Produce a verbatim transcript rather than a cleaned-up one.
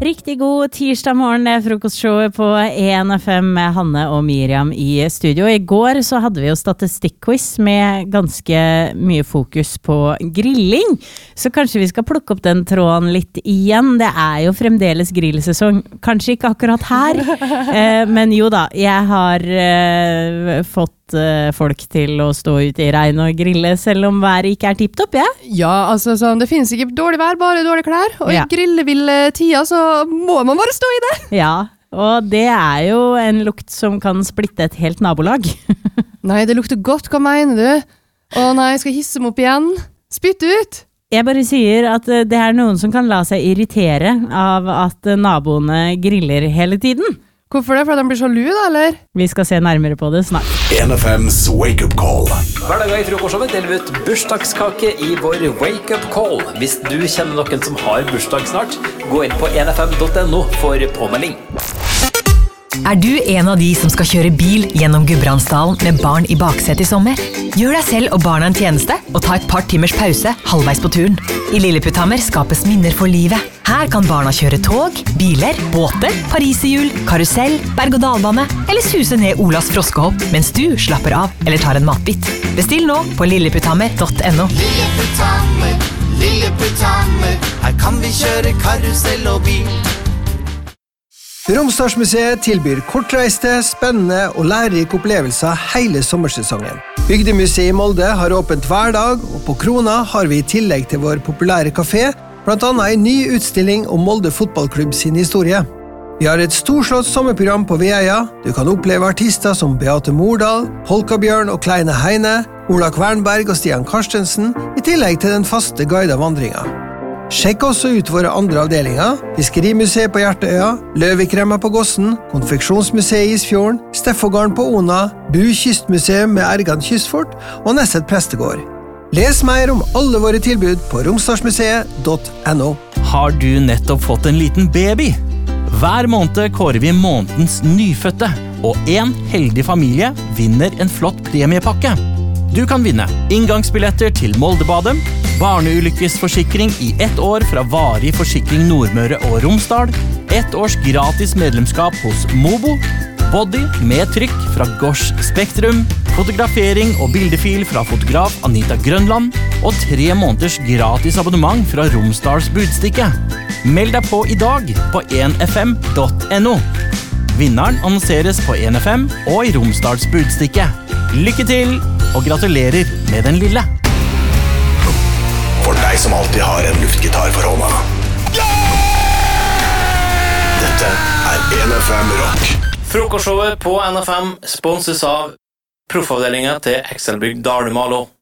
Riktig god tirsdag morgen, det er frokostshowet på en F M med Hanne og Miriam i studio. I går så hadde vi jo statistikquiz med ganske mye fokus på grilling, så kanskje vi skal plukke opp den tråden litt igjen. Det er jo fremdeles grillsesong, kanskje ikke akkurat her, eh, men jo da, jeg har eh, fått folk til å stå ute i regn og grille selv om været ikke er tipptopp, ja? Ja, altså sånn, det finnes ikke dårlig vær, bare dårlige klær, og ja. I grilleville tida så må man bare stå i det. Ja, og det er jo en lukt som kan splitte et helt nabolag. Nei, det lukter godt, hva mener du? Å nei, jeg skal hisse meg opp igjen. Spytt ut! Jeg bare sier at det er noen som kan la seg irritere av at naboene griller hele tiden. Hvorfor det? For at de blir sjalu da, eller? Vi skal se nærmere på det snart. en F M's Wake Up Call. Hver dag i frokostshowet deler vi ut bursdagskake i vår Wake Up Call. Hvis du kjenner noen som har bursdag snart, gå inn på en F M dot N O for påmelding. Er du en av de som skal kjøre bil gjennom Gudbrandsdalen med barn i baksetet i sommer? Gjør deg selv og barna en tjeneste og ta et par timers pause halvveis på turen. I Lilleputthammer skapes minner for livet. Her kan barna kjøre tog, biler, båter, pariserhjul, karusell, berg-og-dalbane eller suse ned Olas froskehopp mens du slapper av eller tar en matbit. Bestill nå på lilleputthammer dot N O. Lilleputthammer, Lilleputthammer, her kan vi kjøre karusell og bil. Romsdalsmuseet tilbyr kortreiste, spennende og lærerike opplevelser hele sommersesongen. Bygdemuseet i Molde har åpent hver dag, og på Krona har vi i tillegg til vår populære kafé, blant annet en ny utstilling om Molde fotballklubb sin historie. Vi har et storslått sommerprogram på Veia. Du kan oppleve artister som Beate Mordal, Polkabjørn og Kleine Heine, Ola Kvernberg og Stian Karstensen, i tillegg til den faste guidede vandringen. Sjekk også ut våre andre avdelinger, Fiskerimuseet på Hjerteøya, Løvikremmer på Gossen, Konfeksjonsmuseet i Isfjorden, Steffogården på Ona, Bu Kystmuseum med Ergan Kystfort og Nesset Prestegård. Les mer om alle våre tilbud på romsdalsmuseet dot N O. Har du nettopp fått en liten baby? Hver måned kårer vi månedens nyfødte, og en heldig familie vinner en flott premiepakke. Du kan vinne inngangsbilletter til Moldebadet, barneulykkesforsikring i ett år fra Varig Forsikring Nordmøre og Romsdal, ett års gratis medlemskap hos Mobo, body med trykk fra Gosh Spektrum, fotografering og bildefil fra fotograf Anita Grønland, og tre måneders gratis abonnement fra Romsdals Budstikke. Meld deg på i dag på en F M dot N O. Vinneren annonseres på en F M og i Romsdals Budstikke. Lykke til, og gratulerer med den lille. For deg som alltid har en luftgitar for hånda. Dette er en F M Rock. Frokostshowet på N F M sponses av proffavdelingen til Excelbygg Dalumalo.